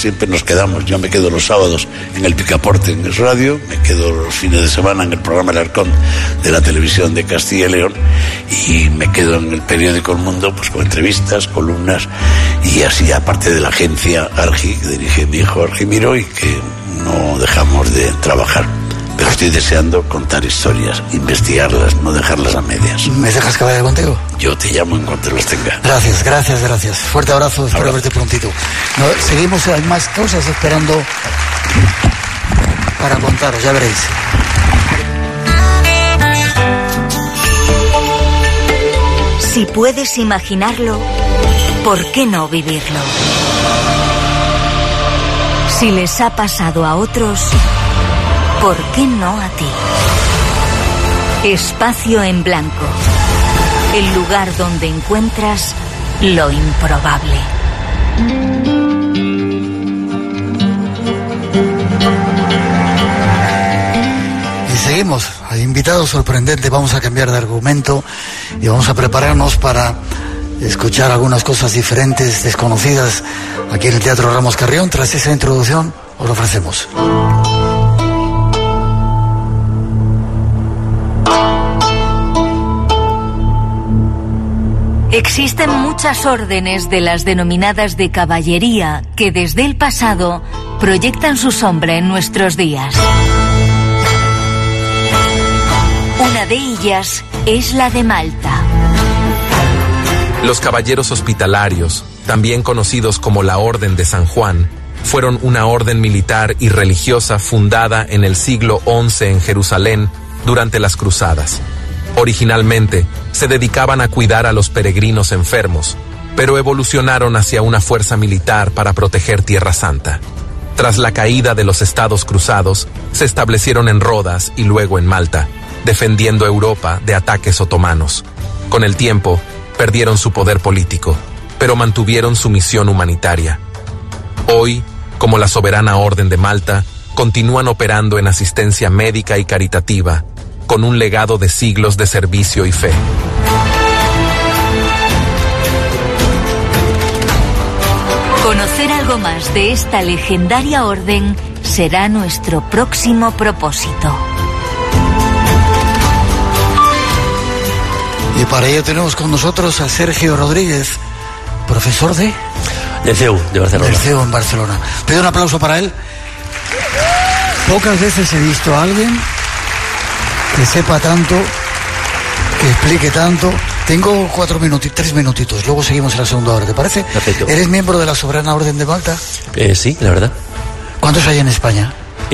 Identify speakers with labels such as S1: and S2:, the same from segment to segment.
S1: siempre nos quedamos. Yo me quedo los sábados en el Picaporte, en el radio, me quedo los fines de semana en el programa El Arcón de la televisión de Castilla y León, y me quedo en el periódico El Mundo, pues con entrevistas, columnas, y así, aparte de la agencia Argi, que dirige mi hijo Argi Miró, y que no dejamos de trabajar. Pero estoy deseando contar historias, investigarlas, no dejarlas a medias.
S2: ¿Me dejas que vaya contigo?
S1: Yo te llamo en cuanto las tenga.
S2: Gracias. Fuerte abrazo, espero verte prontito. No, seguimos, hay más cosas esperando para contaros, ya veréis.
S3: Si puedes imaginarlo, ¿por qué no vivirlo? Si les ha pasado a otros, ¿por qué no a ti? Espacio en blanco. El lugar donde encuentras lo improbable.
S2: Y seguimos. Hay invitado sorprendente. Vamos a cambiar de argumento y vamos a prepararnos para escuchar algunas cosas diferentes, desconocidas, aquí en el Teatro Ramos Carrión. Tras esa introducción, os lo ofrecemos.
S3: Existen muchas órdenes de las denominadas de caballería que desde el pasado proyectan su sombra en nuestros días. Una de ellas es la de Malta.
S4: Los caballeros hospitalarios, también conocidos como la Orden de San Juan, fueron una orden militar y religiosa fundada en el siglo XI en Jerusalén durante las Cruzadas. Originalmente, se dedicaban a cuidar a los peregrinos enfermos, pero evolucionaron hacia una fuerza militar para proteger Tierra Santa. Tras la caída de los Estados Cruzados, se establecieron en Rodas y luego en Malta, defendiendo Europa de ataques otomanos. Con el tiempo, perdieron su poder político, pero mantuvieron su misión humanitaria. Hoy, como la Soberana Orden de Malta, continúan operando en asistencia médica y caritativa, con un legado de siglos de servicio y fe.
S3: Conocer algo más de esta legendaria orden será nuestro próximo propósito.
S2: Y para ello tenemos con nosotros a Sergio Rodríguez, profesor de
S5: CEU, de Barcelona.
S2: Del CEU en Barcelona. Pido un aplauso para él. Pocas veces he visto a alguien que sepa tanto, que explique tanto. Tengo 3 minutitos, luego seguimos en la segunda hora, ¿te parece?
S5: Perfecto.
S2: ¿Eres miembro de la Soberana Orden de Malta?
S5: Sí, la verdad.
S2: ¿Cuántos hay en España?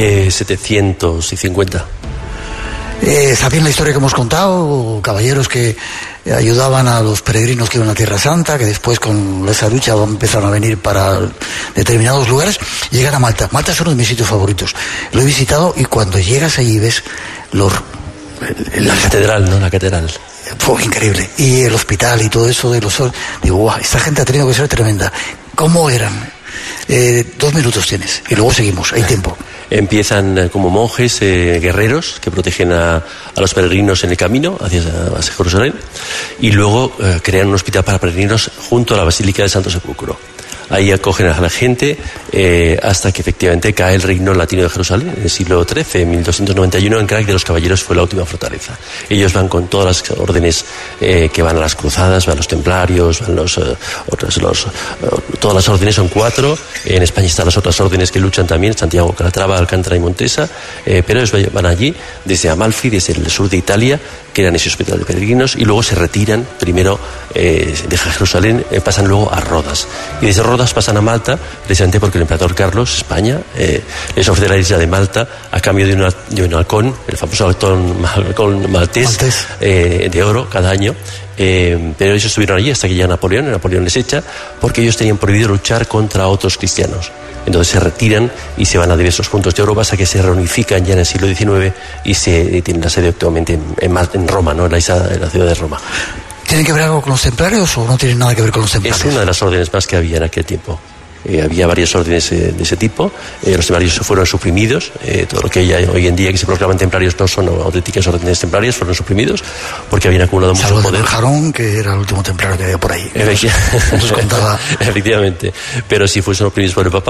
S5: 750.
S2: ¿Está bien la historia que hemos contado? Caballeros que ayudaban a los peregrinos que iban a Tierra Santa, que después con esa lucha empezaron a venir para determinados lugares, llegan a Malta. Malta es uno de mis sitios favoritos. Lo he visitado y cuando llegas allí ves
S5: la catedral, ¿no? La catedral.
S2: Fue increíble. Y el hospital y todo eso de los... Digo, guau, esta gente ha tenido que ser tremenda. ¿Cómo eran? 2 minutos tienes y luego seguimos, hay tiempo.
S5: Empiezan como monjes guerreros que protegen a los peregrinos en el camino hacia Jerusalén, y luego crean un hospital para peregrinos junto a la Basílica del Santo Sepulcro. Ahí acogen a la gente hasta que efectivamente cae el reino latino de Jerusalén. En el siglo XIII, en 1291, en Crac de los Caballeros fue la última fortaleza. Ellos van con todas las órdenes que van a las cruzadas, van los templarios, van todas las órdenes, son 4. En España están las otras órdenes que luchan también, Santiago, Calatrava, Alcántara y Montesa, pero ellos van allí desde Amalfi, desde el sur de Italia, crean ese hospital de peregrinos y luego se retiran, primero de Jerusalén, pasan luego a Rodas. Y desde Rodas pasan a Malta, precisamente porque el emperador Carlos, España, les ofrece la isla de Malta a cambio de un halcón, el famoso halcón maltés. De oro cada año. Pero ellos estuvieron allí hasta que llega Napoleón, y Napoleón les echa porque ellos tenían prohibido luchar contra otros cristianos. Entonces se retiran y se van a diversos puntos de Europa hasta que se reunifican ya en el siglo XIX y se tienen la sede actualmente en Roma, ¿no? En la ciudad de Roma.
S2: ¿Tiene que ver algo con los templarios o no tiene nada que ver con los templarios?
S5: Es una de las órdenes más que había en aquel tiempo. Había varias órdenes de ese tipo. Los templarios fueron suprimidos. Todo lo que hay hoy en día que se proclaman templarios no son auténticas órdenes templarias, fueron suprimidos porque habían acumulado mucho poder.
S2: Jarón, que era el último templario que había por ahí.
S5: Efectivamente. Pero sí fueron oprimidos por el Papa